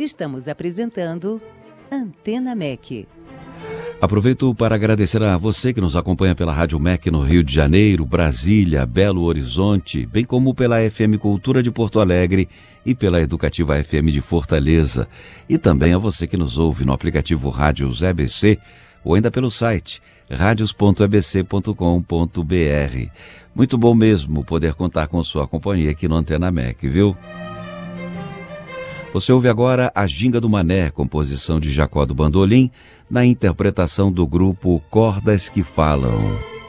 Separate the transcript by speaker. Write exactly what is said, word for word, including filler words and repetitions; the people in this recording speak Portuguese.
Speaker 1: Estamos apresentando Antena M E C.
Speaker 2: Aproveito para agradecer a você que nos acompanha pela Rádio M E C no Rio de Janeiro, Brasília, Belo Horizonte, bem como pela F M Cultura de Porto Alegre e pela Educativa F M de Fortaleza. E também a você que nos ouve no aplicativo Rádios E B C ou ainda pelo site radios ponto e b c ponto com ponto b r. Muito bom mesmo poder contar com sua companhia aqui no Antena M E C, viu? Você ouve agora a Ginga do Mané, composição de Jacó do Bandolim, na interpretação do grupo Cordas que Falam.